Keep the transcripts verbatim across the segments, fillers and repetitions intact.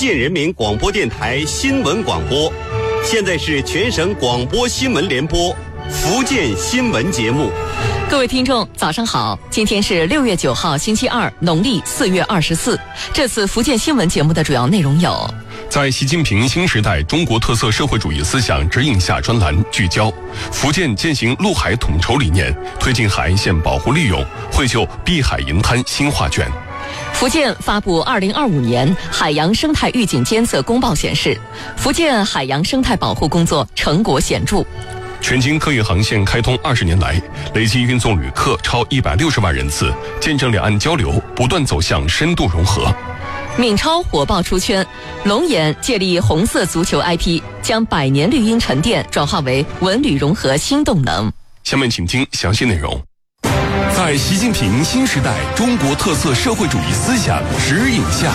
建人民广播电台新闻广播，现在是全省广播新闻联播福建新闻节目。 各位听众早上好，今天是六月九号星期二，农历四月二十四。这次福建新闻节目的主要内容有： 在习近平新时代中国特色社会主义思想指引下专栏聚焦福建践行陆海统筹理念，推进海岸线保护利用，绘就碧海银滩新画卷。 福建发布二零二五年海洋生态预警监测公报显示，福建海洋生态保护工作成果显著。 全京客运航线开通二十年来，累计运送旅客超一百六十万人次，见证两岸交流不断走向深度融合。 闽超火爆出圈，龙岩借力红色足球 I P， 将百年绿荫沉淀转化为文旅融合新动能。 下面请听详细内容。在习近平新时代中国特色社会主义思想指引下，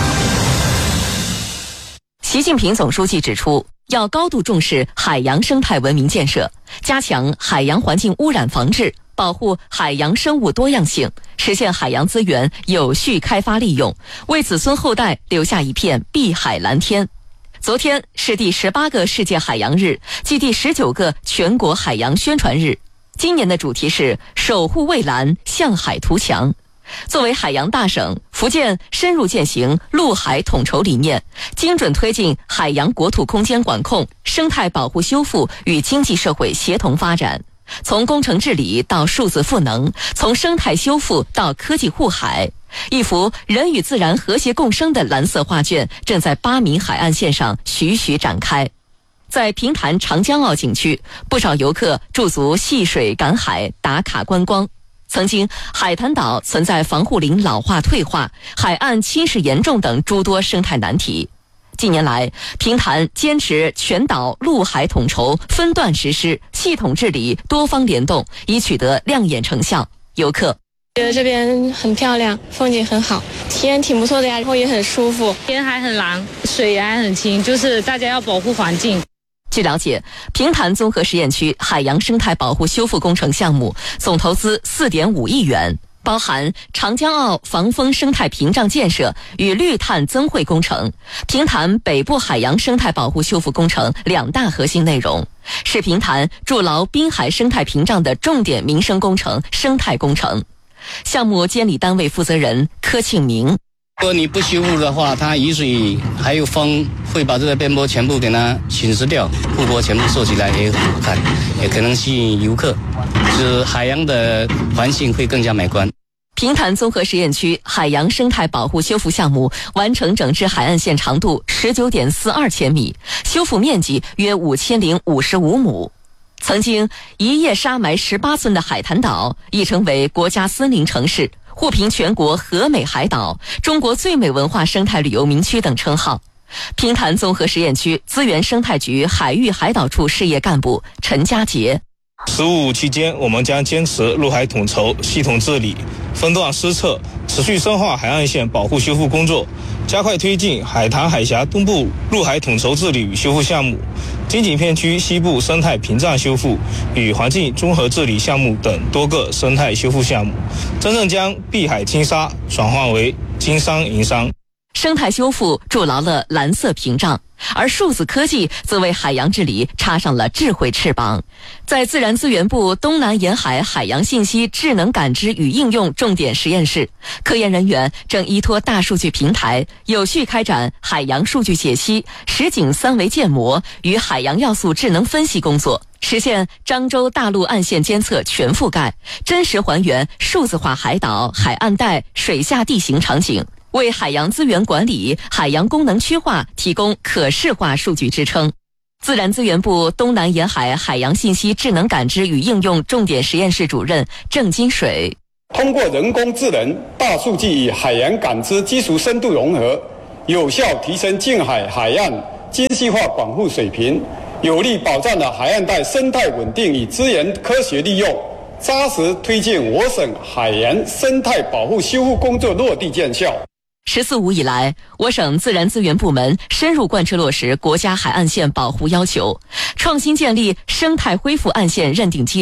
习近平总书记指出，要高度重视海洋生态文明建设，加强海洋环境污染防治，保护海洋生物多样性，实现海洋资源有序开发利用，为子孙后代留下一片碧海蓝天。昨天是第十八个世界海洋日暨第十九个全国海洋宣传日，今年的主题是守护蔚蓝，向海图强。作为海洋大省，福建深入践行陆海统筹理念，精准推进海洋国土空间管控、生态保护修复与经济社会协同发展。从工程治理到数字赋能，从生态修复到科技护海，一幅人与自然和谐共生的蓝色画卷正在巴闽海岸线上徐徐展开。在平潭长江澳景区，不少游客驻足戏水赶海打卡观光。曾经海坛岛存在防护林老化退化、海岸侵蚀严重等诸多生态难题。近年来，平潭坚持全岛陆海统筹，分段实施，系统治理，多方联动，已取得亮眼成效。游客觉得这边很漂亮，风景很好，体验挺不错的呀，然后也很舒服， 天还很蓝，水也还很清，就是大家要保护环境。 据了解，平潭综合实验区海洋生态保护修复工程项目总投资 四点五亿元，包含长江澳防风生态屏障建设与绿碳增汇工程、平潭北部海洋生态保护修复工程两大核心内容，是平潭筑牢滨海生态屏障的重点民生工程、生态工程。项目监理单位负责人柯庆明： 如果你不修复的话，它雨水还有风会把这个边坡全部给它侵蚀掉，护坡全部收起来也很好看，也可能吸引游客，就是海洋的环境会更加美观。 平潭综合实验区海洋生态保护修复项目完成整治海岸线长度 十九点四二千米，修复面积约五千零五十五亩。曾经一夜杀埋十八村的海坛岛，已成为国家森林城市，获评全国和美海岛、中国最美文化生态旅游名区等称号。平潭综合实验区资源生态局海域海岛处事业干部陈家杰： 十五期间，我们将坚持陆海统筹、系统治理、分段施策，持续深化海岸线保护修复工作，加快推进海坛海峡东部陆海统筹治理与修复项目、京景片区西部生态屏障修复与环境综合治理项目等多个生态修复项目，真正将碧海金沙转换为金山银山。 生态修复筑牢了蓝色屏障，而数字科技则为海洋治理插上了智慧翅膀。在自然资源部东南沿海海洋信息智能感知与应用重点实验室，科研人员正依托大数据平台，有序开展海洋数据解析、实景三维建模与海洋要素智能分析工作，实现漳州大陆岸线监测全覆盖，真实还原数字化海岛、海岸带、水下地形场景，为海洋资源管理、海洋功能区划提供可视化数据支撑。自然资源部东南沿海海洋信息智能感知与应用重点实验室主任郑金水： 通过人工智能、大数据与海洋感知技术深度融合，有效提升近海海岸精细化管护水平，有力保障了海岸带生态稳定与资源科学利用，扎实推进我省海洋生态保护修复工作落地见效。 十四五以来，我省自然资源部门深入贯彻落实国家海岸线保护要求，创新建立生态恢复岸线认定机制，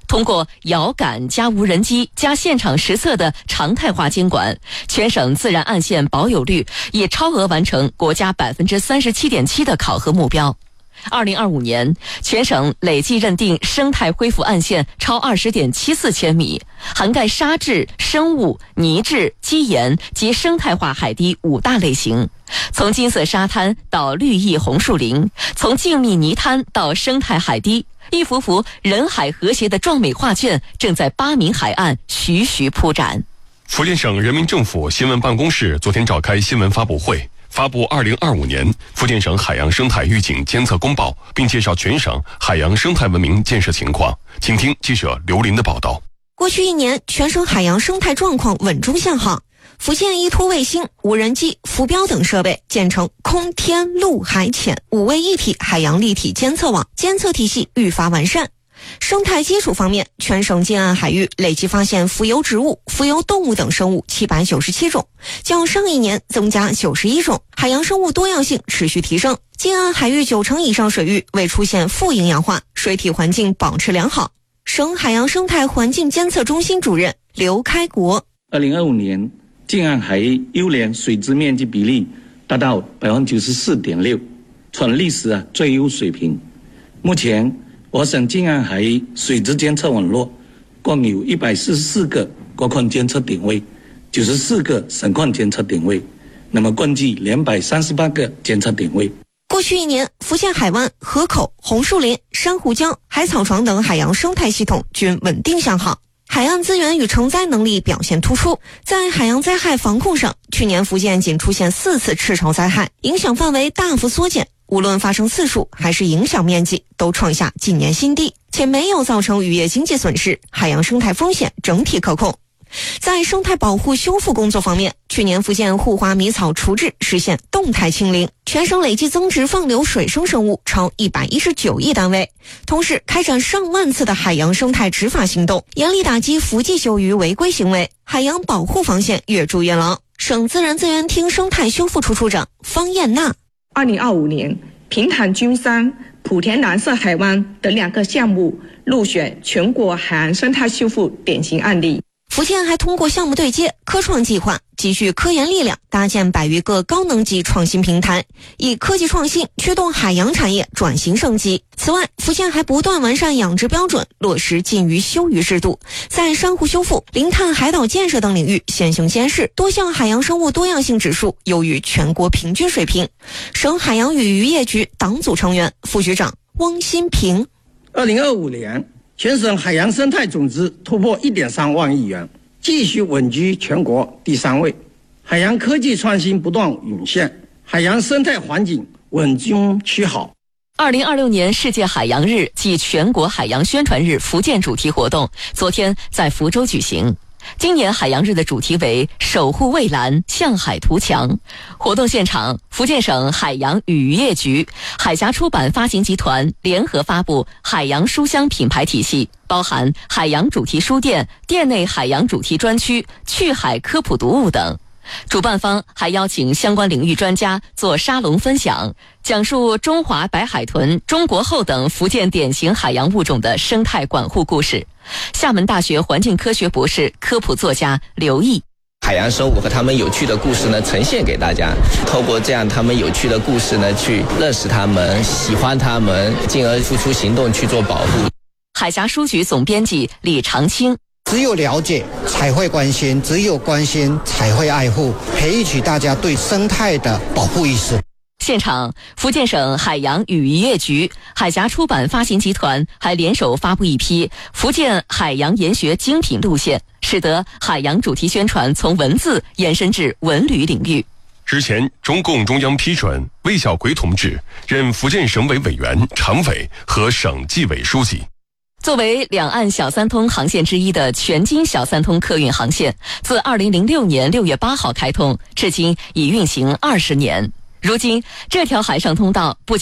通过遥感加无人机加现场实测的常态化监管，全省自然岸线保有率已超额完成国家百分之三十七点七的考核目标。二零二五年，全省累计认定生态恢复岸线超二十点七四千米，涵盖沙质、生物、泥质、基岩及生态化海堤五大类型。从金色沙滩到绿意红树林，从静谧泥滩到生态海堤，一幅幅人海和谐的壮美画卷正在巴明海岸徐徐铺展。 福建省人民政府新闻办公室昨天召开新闻发布会，发布二零二五年福建省海洋生态预警监测公报，并介绍全省海洋生态文明建设情况。请听记者刘林的报道。 过去一年，全省海洋生态状况稳中向好。福建依托卫星、无人机、浮标等设备，建成空天陆海潜五位一体海洋立体监测网，监测体系愈发完善。生态基础方面，全省近岸海域累计发现浮游植物、浮游动物等生物七百九十七种，较上一年增加九十一种，海洋生物多样性持续提升。近岸海域九成以上水域未出现富营养化，水体环境保持良好。省海洋生态环境监测中心主任刘开国： 二零二五年近岸海域优良水质面积比例达到百分之九十四点六，创历史啊最优水平。目前我省近岸海域水质监测网络共有一百四十四个国矿监测点位，九十四个省矿监测点位，那么共计两百三十八个监测点位。 过去一年，福建海湾、河口、红树林、珊瑚礁、海草床等海洋生态系统均稳定向好，海岸资源与承载能力表现突出。在海洋灾害防控上，去年福建仅出现四次赤潮灾害，影响范围大幅缩减，无论发生次数还是影响面积都创下近年新低，且没有造成渔业经济损失，海洋生态风险整体可控。在生态保护修复工作方面，去年福建护花迷草除治实现动态清零，全省累计增值放流水生生物超一百一十九亿单位，同时开展上万次的海洋生态执法行动，严厉打击伏季休渔违规行为，海洋保护防线越筑越牢。省自然资源厅生态修复处处长方艳娜： 二零二五年，平潭君山、莆田蓝色海湾等两个项目入选全国海洋生态修复典型案例。 福建还通过项目对接、科创计划，集聚科研力量，搭建百余个高能级创新平台，以科技创新驱动海洋产业转型升级。此外，福建还不断完善养殖标准，落实禁渔休渔制度，在珊瑚修复、零碳海岛建设等领域先行先试，多项海洋生物多样性指数优于全国平均水平。省海洋与渔业局党组成员、副局长汪新平： 二零二五年。全省海洋生态总值突破 一点三万亿元，继续稳居全国第三位。海洋科技创新不断涌现，海洋生态环境稳中趋好。 二零二六年世界海洋日暨全国海洋宣传日福建主题活动昨天在福州举行。今年海洋日的主题为守护蔚蓝，向海图强。活动现场，福建省海洋与渔业局、海峡出版发行集团联合发布海洋书香品牌体系，包含海洋主题书店、店内海洋主题专区、趣海科普读物等。主办方还邀请相关领域专家做沙龙分享，讲述中华白海豚、中国后等福建典型海洋物种的生态管护故事。厦门大学环境科学博士、科普作家刘毅： 海洋生物和他们有趣的故事呢，呈现给大家，透过这样他们有趣的故事呢，去认识他们，喜欢他们，进而付出行动去做保护。 海峡书局总编辑李长青： 只有了解才会关心，只有关心才会爱护，培育起大家对生态的保护意识。 现场，福建省海洋与渔业局、海峡出版发行集团还联手发布一批福建海洋研学精品路线，使得海洋主题宣传从文字延伸至文旅领域。 日前，中共中央批准魏小魁同志任福建省委委员、常委和省纪委书记。 作为两岸小三通航线之一的全金小三通客运航线，自二零零六年六月八号开通，至今已运行二十年。如今，这条海上通道不仅